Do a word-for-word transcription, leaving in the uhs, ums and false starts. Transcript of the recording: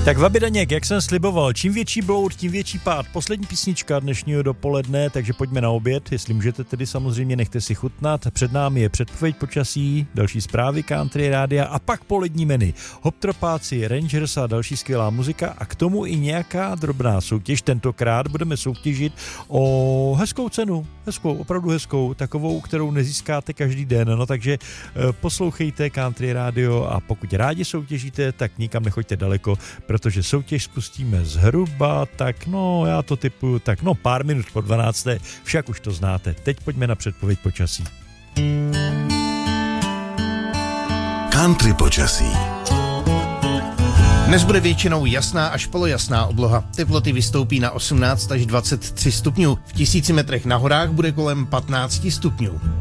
Tak Vabidaněk, jak jsem sliboval, čím větší bloud, tím větší pád. Poslední písnička dnešního dopoledne, takže pojďme na oběd, jestli můžete tedy samozřejmě, nechte si chutnat. Před námi je předpověď počasí, další zprávy Country Rádia a pak polední menu. Hoptropáci, Rangers a další skvělá muzika a k tomu i nějaká drobná soutěž. Tentokrát budeme soutěžit o hezkou cenu, hezkou, opravdu hezkou, takovou, kterou nezískáte každý den. No takže poslouchejte Country Radio a pokud rádi soutěžíte, tak nikam nechoďte daleko, protože soutěž spustíme zhruba, tak no, já to typuju, tak no pár minut po dvanácté, však už to znáte. Teď pojďme na předpověď počasí. Country počasí. Dnes bude většinou jasná až polojasná obloha. Teploty vystoupí na osmnáct až dvacet tři stupňů. V tisíci metrech na horách bude kolem patnáct stupňů.